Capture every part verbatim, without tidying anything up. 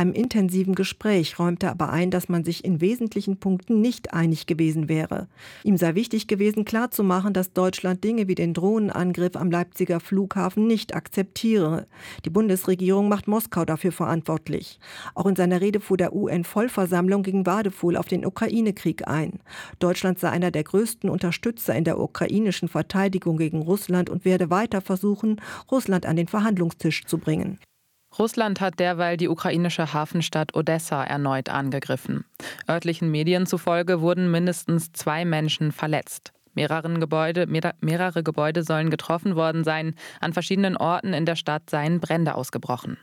einem intensiven Gespräch, räumte aber ein, dass man sich in wesentlichen Punkten nicht einig gewesen wäre. Ihm sei wichtig gewesen, klarzumachen, dass Deutschland Dinge wie den Drohnenangriff am Leipziger Flughafen nicht akzeptiere. Die Bundesregierung macht Moskau dafür verantwortlich. Auch in seiner Rede vor der U N-Vollversammlung ging Wadefuhl auf den Ukraine-Krieg ein. Deutschland sei einer der größten Unterstützer in der ukrainischen Verteidigung gegen Russland und werde weiter versuchen, Russland an den Verhandlungstisch zu bringen. Russland hat derweil die ukrainische Hafenstadt Odessa erneut angegriffen. Örtlichen Medien zufolge wurden mindestens zwei Menschen verletzt. Mehrere Gebäude, mehrere Gebäude sollen getroffen worden sein. An verschiedenen Orten in der Stadt seien Brände ausgebrochen.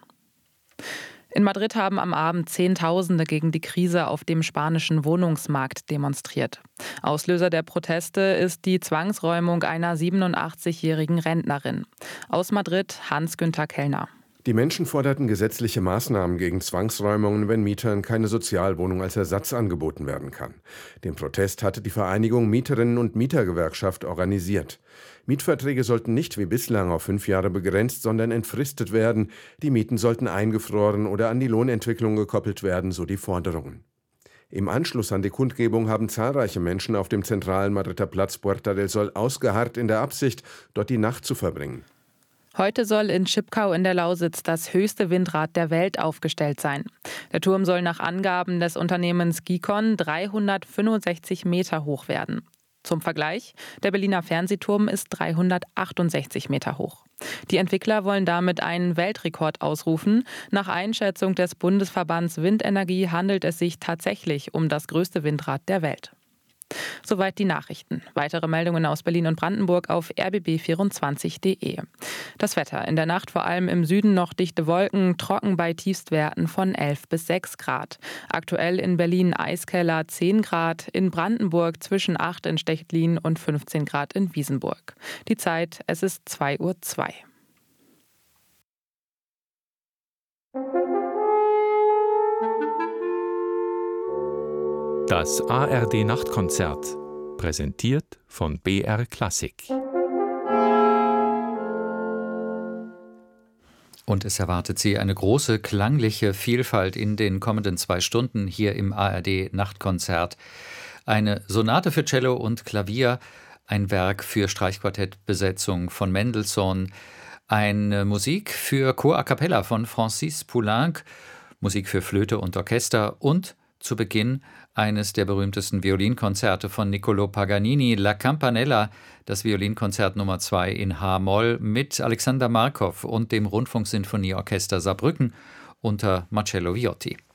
In Madrid haben am Abend Zehntausende gegen die Krise auf dem spanischen Wohnungsmarkt demonstriert. Auslöser der Proteste ist die Zwangsräumung einer siebenundachtzigjährigen Rentnerin. Aus Madrid Hans-Günther Kellner. Die Menschen forderten gesetzliche Maßnahmen gegen Zwangsräumungen, wenn Mietern keine Sozialwohnung als Ersatz angeboten werden kann. Den Protest hatte die Vereinigung Mieterinnen- und Mietergewerkschaft organisiert. Mietverträge sollten nicht wie bislang auf fünf Jahre begrenzt, sondern entfristet werden. Die Mieten sollten eingefroren oder an die Lohnentwicklung gekoppelt werden, so die Forderungen. Im Anschluss an die Kundgebung haben zahlreiche Menschen auf dem zentralen Madrider Platz Puerta del Sol ausgeharrt in der Absicht, dort die Nacht zu verbringen. Heute soll in Schipkau in der Lausitz das höchste Windrad der Welt aufgestellt sein. Der Turm soll nach Angaben des Unternehmens Gicon dreihundertfünfundsechzig Meter hoch werden. Zum Vergleich, der Berliner Fernsehturm ist dreihundertachtundsechzig Meter hoch. Die Entwickler wollen damit einen Weltrekord ausrufen. Nach Einschätzung des Bundesverbands Windenergie handelt es sich tatsächlich um das größte Windrad der Welt. Soweit die Nachrichten. Weitere Meldungen aus Berlin und Brandenburg auf r b b vierundzwanzig punkt d e. Das Wetter. In der Nacht vor allem im Süden noch dichte Wolken, trocken bei Tiefstwerten von elf bis sechs Grad. Aktuell in Berlin Eiskeller zehn Grad, in Brandenburg zwischen acht in Stechlin und fünfzehn Grad in Wiesenburg. Die Zeit, es ist zwei Uhr zwei. Das A R D-Nachtkonzert, präsentiert von B R Klassik. Und es erwartet Sie eine große klangliche Vielfalt in den kommenden zwei Stunden hier im A R D-Nachtkonzert. Eine Sonate für Cello und Klavier, ein Werk für Streichquartettbesetzung von Mendelssohn, eine Musik für Chor a cappella von Francis Poulenc, Musik für Flöte und Orchester und zu Beginn eines der berühmtesten Violinkonzerte von Niccolò Paganini, La Campanella, das Violinkonzert Nummer zwei in H-Moll mit Alexander Markov und dem Rundfunksinfonieorchester Saarbrücken unter Marcello Viotti.